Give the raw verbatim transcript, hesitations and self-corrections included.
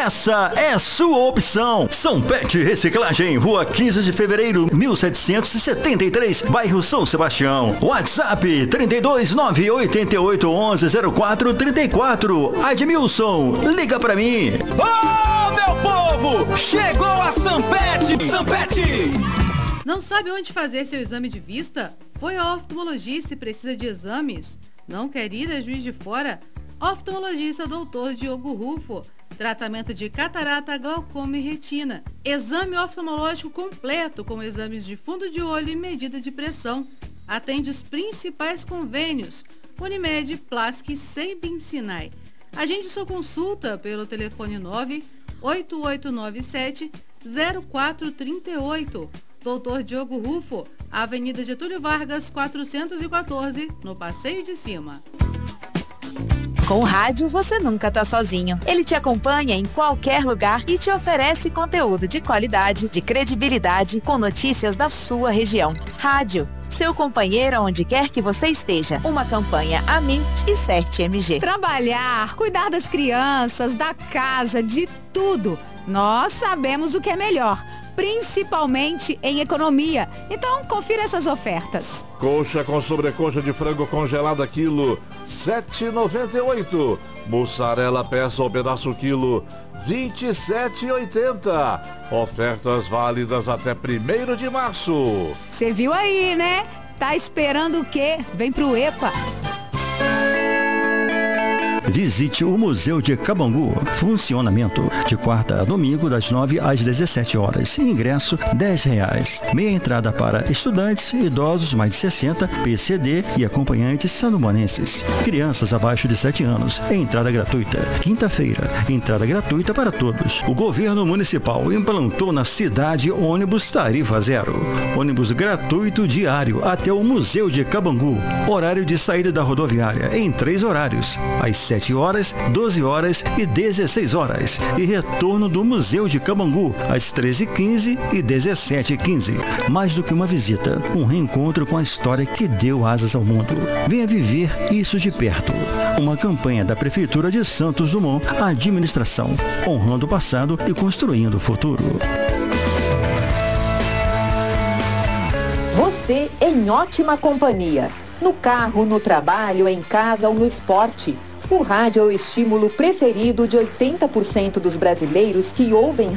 essa é sua opção. Sanpet Reciclagem, Rua quinze de fevereiro, mil setecentos e setenta e três, bairro São Sebastião. WhatsApp trinta e dois, nove oito oito, onze, zero quatro trinta e quatro. Admilson, liga pra mim. Ô, meu povo, chegou a Sanpet. Sanpet. Não sabe onde fazer seu exame de vista? Foi ao oftalmologista e precisa de exames? Não quer ir a Juiz de Fora? Oftalmologista doutor Diogo Rufo. Tratamento de catarata, glaucoma e retina. Exame oftalmológico completo com exames de fundo de olho e medida de pressão. Atende os principais convênios: Unimed, Plask e Sembin Sinai. Agende sua consulta pelo telefone nove oito oito nove sete, zero quatro três oito. doutor Diogo Rufo, Avenida Getúlio Vargas, quatrocentos e quatorze, no Passeio de Cima. Com o rádio, você nunca tá sozinho. Ele te acompanha em qualquer lugar e te oferece conteúdo de qualidade, de credibilidade, com notícias da sua região. Rádio, seu companheiro onde quer que você esteja. Uma campanha Amit e Cert M G. Trabalhar, cuidar das crianças, da casa, de tudo. Nós sabemos o que é melhor, principalmente em economia. Então, confira essas ofertas. Coxa com sobrecoxa de frango congelada quilo, sete reais e noventa e oito centavos. Mussarela peça ou pedaço quilo, vinte e sete reais e oitenta centavos. Ofertas válidas até primeiro de março. Você viu aí, né? Tá esperando o quê? Vem pro EPA. Visite o Museu de Cabangu. Funcionamento de quarta a domingo, das nove às dezessete horas. Ingresso dez reais. Meia entrada para estudantes, idosos mais de sessenta, P C D e acompanhantes sandomanenses. Crianças abaixo de sete anos. Entrada gratuita. Quinta-feira, entrada gratuita para todos. O governo municipal implantou na cidade ônibus tarifa zero. Ônibus gratuito diário até o Museu de Cabangu. Horário de saída da rodoviária em três horários. Às sete horas, doze horas e dezesseis horas. E retorno do Museu de Cabangu às treze e quinze e dezessete e quinze. Mais do que uma visita, um reencontro com a história que deu asas ao mundo. Venha viver isso de perto. Uma campanha da Prefeitura de Santos Dumont, administração, honrando o passado e construindo o futuro. Você em ótima companhia. No carro, no trabalho, em casa ou no esporte. O rádio é o estímulo preferido de oitenta por cento dos brasileiros que ouvem